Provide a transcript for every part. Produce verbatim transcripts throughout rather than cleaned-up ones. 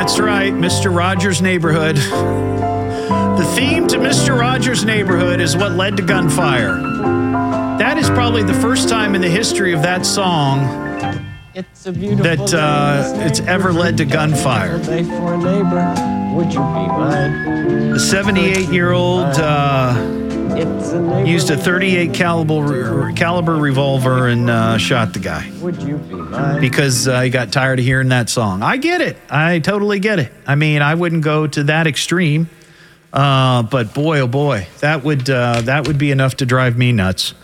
That's right, Mister Rogers' Neighborhood. The theme to Mister Rogers' Neighborhood is what led to gunfire. That is probably the first time in the history of that song It's a beautiful that uh, it's ever led to gunfire. day for a neighbor. Would you be mine? The seventy-eight-year-old uh, It's a neighbor. used a thirty-eight caliber caliber revolver and uh, shot the guy Would you be mine? because uh, he got tired of hearing that song. I get it. I totally get it. I mean, I wouldn't go to that extreme, uh, but boy, oh boy, that would uh, that would be enough to drive me nuts.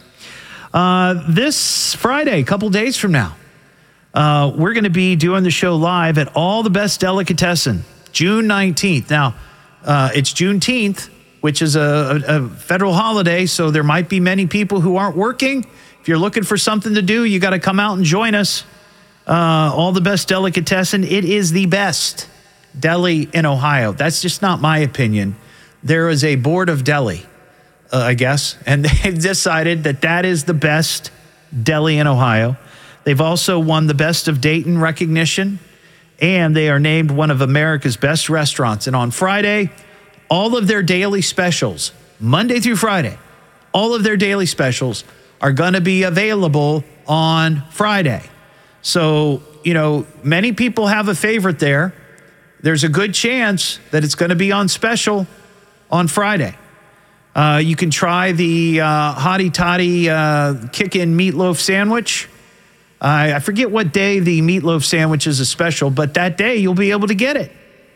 Uh, this Friday, a couple days from now, uh, we're going to be doing the show live at All the Best Delicatessen, June nineteenth. Now, uh, it's Juneteenth, which is a, a, a federal holiday, so there might be many people who aren't working. If you're looking for something to do, you got to come out and join us. Uh, All the Best Delicatessen. It is the best deli in Ohio. That's just not my opinion. There is a board of deli, uh, I guess, and they've decided that that is the best deli in Ohio. They've also won the Best of Dayton recognition, and they are named one of America's best restaurants. And on Friday, all of their daily specials, Monday through Friday, all of their daily specials are going to be available on Friday. So, you know, many people have a favorite there. There's a good chance that it's going to be on special on Friday. Uh, you can try the uh, Hottie Toddy uh, Kick-In Meatloaf Sandwich. Uh, I forget what day the meatloaf sandwich is a special, but that day you'll be able to get it.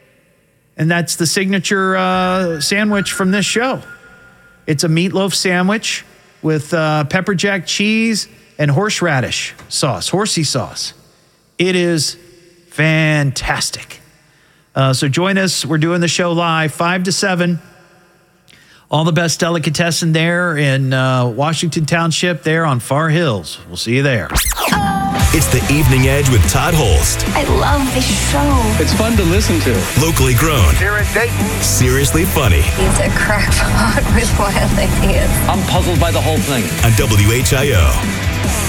And that's the signature uh, sandwich from this show. It's a meatloaf sandwich with uh, pepper jack cheese and horseradish sauce, horsey sauce. It is fantastic. Uh, so join us. We're doing the show live, five to seven. All the Best Delicatessen there in uh, Washington Township, there on Far Hills. We'll see you there. It's the Evening Edge with Todd Holst. I love this show. It's fun to listen to. Locally grown. Here in Dayton. Seriously funny. He's a crackpot with wild ideas. I'm puzzled by the whole thing. On W H I O.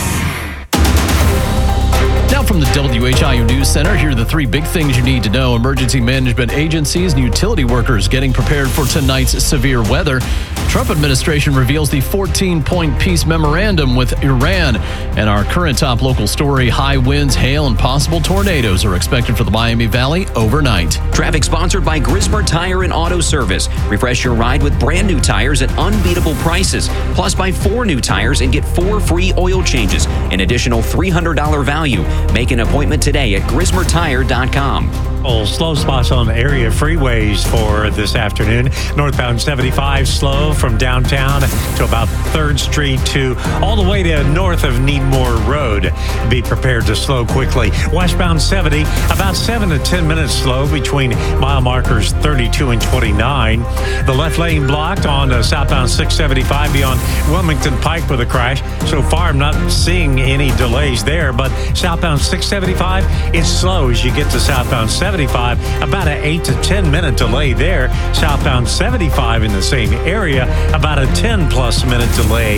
Now from the W H I O News Center, here are the three big things you need to know. Emergency management agencies and utility workers getting prepared for tonight's severe weather. Trump administration reveals the fourteen-point peace memorandum with Iran. And our current top local story, high winds, hail, and possible tornadoes are expected for the Miami Valley overnight. Traffic sponsored by Grismer Tire and Auto Service. Refresh your ride with brand new tires at unbeatable prices. Plus, buy four new tires and get four free oil changes. An additional three hundred dollars value. Make an appointment today at grismer tire dot com. Oh, slow spots on area freeways for this afternoon. Northbound seventy-five slow from downtown to about third Street to all the way to north of Needmore Road. Be prepared to slow quickly. Westbound seventy, about seven to ten minutes slow between mile markers thirty-two and twenty-nine. The left lane blocked on uh, southbound six seventy-five beyond Wilmington Pike with a crash. So far, I'm not seeing any delays there, but southbound six seventy-five, it's slow as you get to southbound seventy-five. About an eight to ten minute delay there. Southbound seventy-five in the same area, about a ten plus minute delay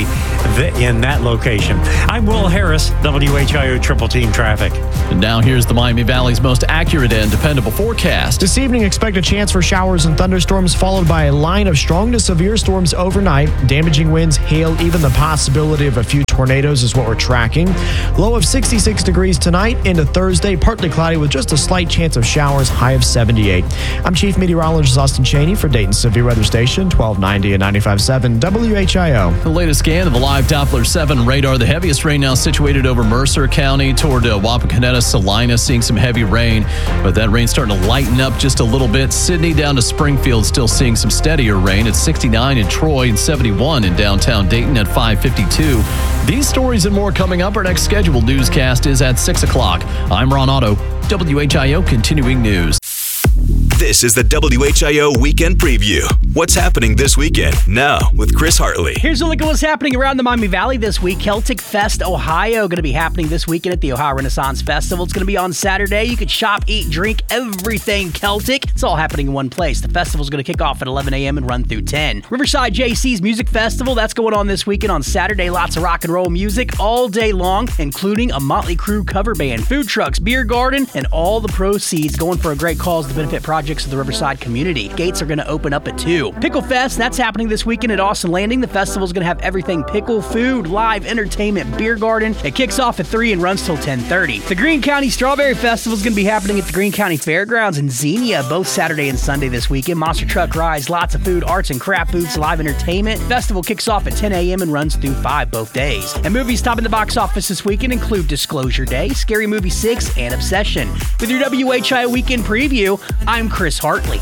in that location. I'm Will Harris, W H I O Triple Team Traffic. And now here's the Miami Valley's most accurate and dependable forecast. This evening, expect a chance for showers and thunderstorms, followed by a line of strong to severe storms overnight. Damaging winds, hail, even the possibility of a few tornadoes is what we're tracking. Low of sixty-six degrees tonight into Thursday, partly cloudy with just a slight chance of showers, high of seventy-eight. I'm Chief Meteorologist Austin Cheney for Dayton Severe Weather Station, twelve ninety and ninety-five point seven W H I O. The latest scan of the live Doppler seven radar. The heaviest rain now situated over Mercer County toward uh, Wapakoneta, Salina, seeing some heavy rain. But that rain's starting to lighten up just a little bit. Sydney down to Springfield, still seeing some steadier rain. It's sixty-nine in Troy and seventy-one in downtown Dayton at five fifty-two. These stories and more coming up. Our next scheduled newscast is at six o'clock. I'm Ron Otto, W H I O Continuing News. This is the W H I O Weekend Preview. What's happening this weekend? Now with Chris Hartley. Here's a look at what's happening around the Miami Valley this week. Celtic Fest Ohio going to be happening this weekend at the Ohio Renaissance Festival. It's going to be on Saturday. You could shop, eat, drink, everything Celtic. It's all happening in one place. The festival's going to kick off at eleven a.m. and run through ten. Riverside J C's Music Festival, that's going on this weekend on Saturday. Lots of rock and roll music all day long, including a Motley Crue cover band, food trucks, beer garden, and all the proceeds going for a great cause to benefit projects of the Riverside community. Gates are going to open up at two. Pickle Fest, that's happening this weekend at Austin Landing. The festival's going to have everything pickle, food, live entertainment, beer garden. It kicks off at three and runs till ten thirty. The Greene County Strawberry Festival is going to be happening at the Greene County Fairgrounds in Xenia both Saturday and Sunday this weekend. Monster truck rides, lots of food, arts and craft booths, live entertainment. Festival kicks off at ten a.m. and runs through five both days. And movies topping the box office this weekend include Disclosure Day, Scary Movie six, and Obsession. With your W H I O Weekend Preview, I'm Chris Hartley.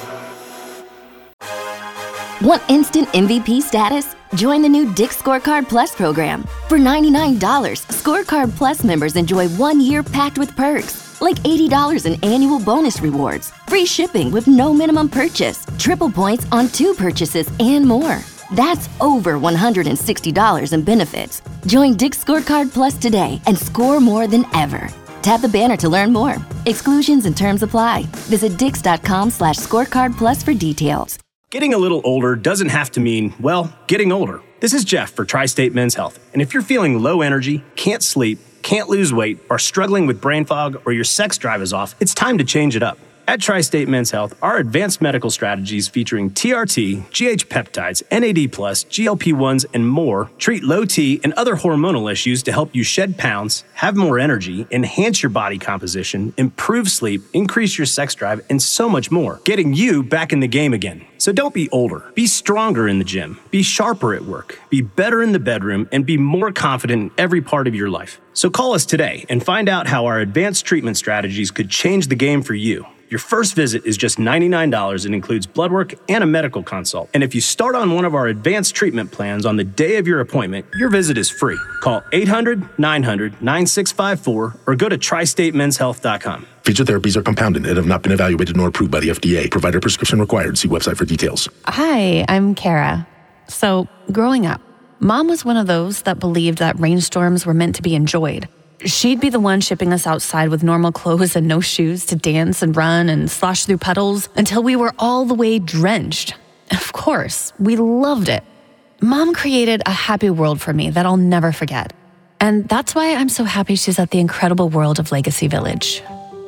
Want instant M V P status? Join the new Dick's Scorecard Plus program. For ninety-nine dollars, Scorecard Plus members enjoy one year packed with perks, like eighty dollars in annual bonus rewards, free shipping with no minimum purchase, triple points on two purchases, and more. That's over one hundred sixty dollars in benefits. Join Dick's Scorecard Plus today and score more than ever. Tap the banner to learn more. Exclusions and terms apply. Visit dix.com slash scorecard plus for details. Getting a little older doesn't have to mean, well, getting older. This is Jeff for Tri-State Men's Health. And if you're feeling low energy, can't sleep, can't lose weight, are struggling with brain fog, or your sex drive is off, it's time to change it up. At Tri-State Men's Health, our advanced medical strategies featuring T R T, G H peptides, N A D plus, G L P ones, and more treat low T and other hormonal issues to help you shed pounds, have more energy, enhance your body composition, improve sleep, increase your sex drive, and so much more, getting you back in the game again. So don't be older. Be stronger in the gym. Be sharper at work. Be better in the bedroom, and be more confident in every part of your life. So call us today and find out how our advanced treatment strategies could change the game for you. Your first visit is just ninety-nine dollars and includes blood work and a medical consult. And if you start on one of our advanced treatment plans on the day of your appointment, your visit is free. Call eight hundred, nine hundred, nine six five four or go to tri state men's health dot com. Feature therapies are compounded and have not been evaluated nor approved by the F D A. Provider prescription required. See website for details. Hi, I'm Kara. So, growing up, Mom was one of those that believed that rainstorms were meant to be enjoyed. She'd be the one shipping us outside with normal clothes and no shoes to dance and run and slosh through puddles until we were all the way drenched. Of course, we loved it. Mom created a happy world for me that I'll never forget. And that's why I'm so happy she's at the incredible world of Legacy Village.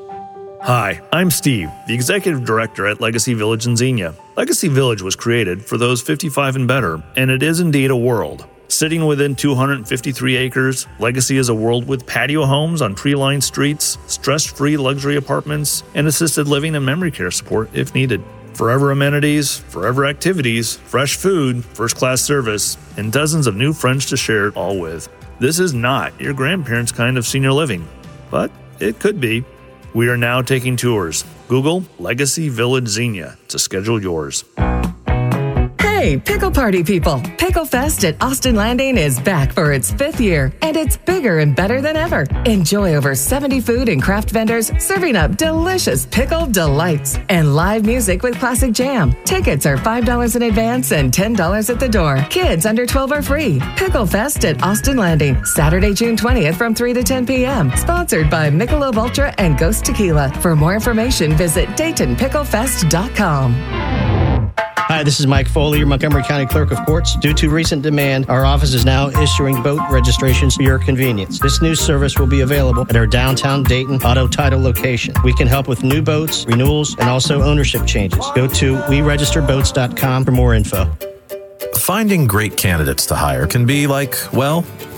Hi, I'm Steve, the Executive Director at Legacy Village in Xenia. Legacy Village was created for those fifty-five and better, and it is indeed a world. Sitting within two hundred fifty-three acres, Legacy is a world with patio homes on tree-lined streets, stress-free luxury apartments, and assisted living and memory care support if needed. Forever amenities, forever activities, fresh food, first-class service, and dozens of new friends to share it all with. This is not your grandparents' kind of senior living, but it could be. We are now taking tours. Google Legacy Village Xenia to schedule yours. Hey, Pickle Party people! Pickle Fest at Austin Landing is back for its fifth year, and it's bigger and better than ever. Enjoy over seventy food and craft vendors serving up delicious pickle delights and live music with classic jam. Tickets are five dollars in advance and ten dollars at the door. Kids under twelve are free. Pickle Fest at Austin Landing, Saturday, June twentieth from three to ten p.m. Sponsored by Michelob Ultra and Ghost Tequila. For more information, visit Dayton Pickle Fest dot com. Hi, this is Mike Foley, your Montgomery County Clerk of Courts. Due to recent demand, our office is now issuing boat registrations for your convenience. This new service will be available at our downtown Dayton auto title location. We can help with new boats, renewals, and also ownership changes. Go to we register boats dot com for more info. Finding great candidates to hire can be like, well,